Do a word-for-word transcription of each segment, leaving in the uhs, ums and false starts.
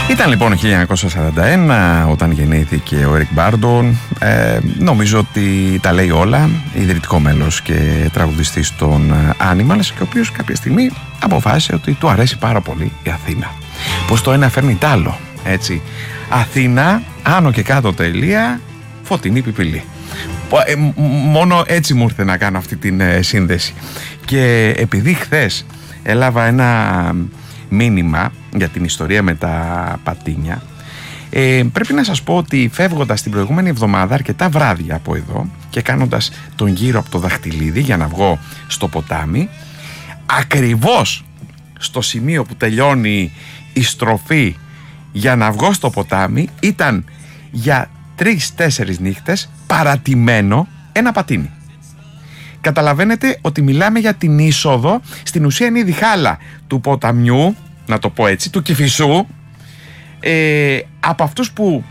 Ήταν λοιπόν χίλια εννιακόσια σαράντα ένα όταν γεννήθηκε ο Έρικ Μπάρντον. ε, Νομίζω ότι τα λέει όλα. Ιδρυτικό μέλος και τραγουδιστής των Animals, και ο οποίος κάποια στιγμή αποφάσισε ότι του αρέσει πάρα πολύ η Αθήνα. Πως το ένα φέρνει τ' άλλο, έτσι. Αθήνα, άνω και κάτω τελεία, φωτεινή πιπηλή. ε, Μόνο έτσι μου ήρθε να κάνω αυτή την ε, σύνδεση. Και επειδή χθες έλαβα ένα μήνυμα για την ιστορία με τα πατίνια, ε, πρέπει να σας πω ότι φεύγοντας την προηγούμενη εβδομάδα αρκετά βράδια από εδώ και κάνοντας τον γύρο από το Δαχτυλίδι για να βγω στο ποτάμι, ακριβώς στο σημείο που τελειώνει η στροφή για να βγω στο ποτάμι, ήταν για τρεις-τέσσερις νύχτες παρατημένο ένα πατίνι. Καταλαβαίνετε ότι μιλάμε για την είσοδο, στην ουσία είναι η διχάλα του ποταμιού, να το πω έτσι, του Κηφισού, ε, από αυτούς που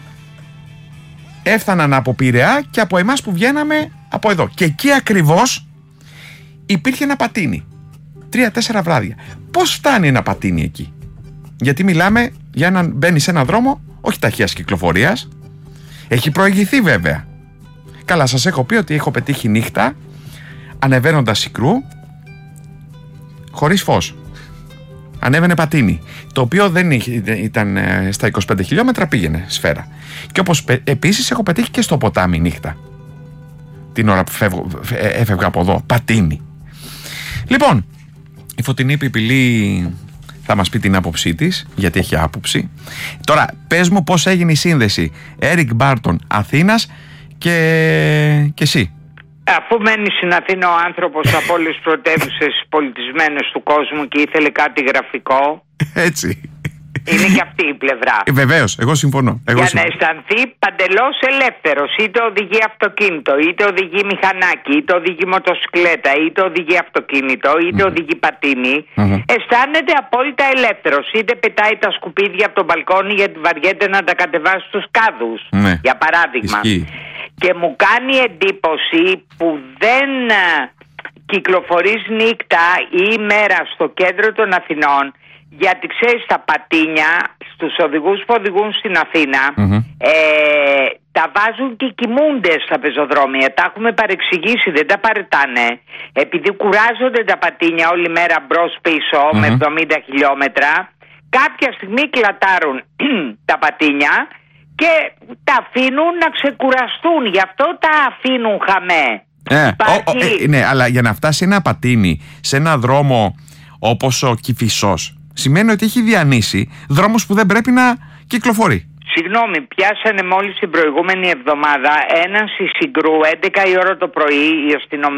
έφταναν από Πειραιά και από εμάς που βγαίναμε από εδώ. Και εκεί ακριβώς υπήρχε ένα πατίνι. Τρία-τέσσερα βράδια. Πώς φτάνει ένα πατίνι εκεί? Γιατί μιλάμε για έναν, μπαίνει σε έναν δρόμο όχι ταχείας κυκλοφορίας. Έχει προηγηθεί βέβαια. Καλά, σας έχω πει ότι έχω πετύχει νύχτα ανεβαίνοντας Σικρού χωρίς φως. Ανέβαινε πατίνι, το οποίο δεν είχε, ήταν στα είκοσι πέντε χιλιόμετρα, πήγαινε σφαίρα. Και όπως επίσης έχω πετύχει και στο ποτάμι νύχτα, την ώρα που φεύγω, έφευγα από εδώ, πατίνι. Λοιπόν, η φωτεινή πιπηλή θα μας πει την άποψή της, γιατί έχει άποψη. Τώρα πες μου πώς έγινε η σύνδεση Έρικ Μπάρντον Αθήνας και, και εσύ. Αφού μένει στην Αθήνα ο άνθρωπος από όλες τις πρωτεύουσες πολιτισμένες του κόσμου και ήθελε κάτι γραφικό. Έτσι. Είναι και αυτή η πλευρά. Ε, βεβαίως, εγώ συμφωνώ. Εγώ Για συμφωνώ. να αισθανθεί παντελώς ελεύθερος. Είτε οδηγεί αυτοκίνητο, είτε οδηγεί μηχανάκι, είτε οδηγεί μοτοσυκλέτα, είτε οδηγεί αυτοκίνητο, είτε mm. οδηγεί πατίνι. Mm-hmm. Αισθάνεται απόλυτα ελεύθερος. Είτε πετάει τα σκουπίδια από τον μπαλκόνι γιατί βαριέται να τα κατεβάσει στους κάδους. Mm. Για παράδειγμα. Ισχύει. Και μου κάνει εντύπωση που δεν κυκλοφορείς νύχτα ή μέρα στο κέντρο των Αθηνών, γιατί ξέρεις τα πατίνια στους οδηγούς που οδηγούν στην Αθήνα mm-hmm. ε, τα βάζουν και κοιμούνται στα πεζοδρόμια. Τα έχουμε παρεξηγήσει, δεν τα παρετάνε, επειδή κουράζονται τα πατίνια όλη μέρα μπρος πίσω mm-hmm. με εβδομήντα χιλιόμετρα. Κάποια στιγμή κλατάρουν τα πατίνια και τα αφήνουν να ξεκουραστούν. Γι' αυτό τα αφήνουν χαμέ. Ε, Υπάρχει... ο, ο, ε, ναι, αλλά για να φτάσει ένα πατίνι σε ένα δρόμο όπως ο Κηφισός, σημαίνει ότι έχει διανύσει δρόμους που δεν πρέπει να κυκλοφορεί. Συγγνώμη, πιάσανε μόλις την προηγούμενη εβδομάδα έναν στη Συγκρού έντεκα η ώρα το πρωί η αστυνομία